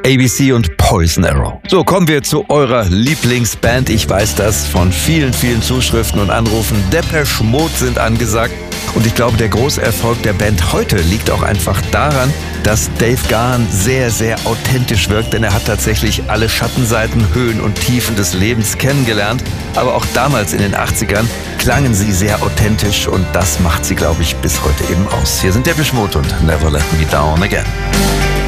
ABC und Poison Arrow. So, kommen wir zu eurer Lieblingsband. Ich weiß das von vielen, vielen Zuschriften und Anrufen. Depeche Mode sind angesagt. Und ich glaube, der große Erfolg der Band heute liegt auch einfach daran, dass Dave Gahan sehr, sehr authentisch wirkt, denn er hat tatsächlich alle Schattenseiten, Höhen und Tiefen des Lebens kennengelernt. Aber auch damals in den 80ern klangen sie sehr authentisch und das macht sie, glaube ich, bis heute eben aus. Hier sind Depeche Mode und Never Let Me Down Again.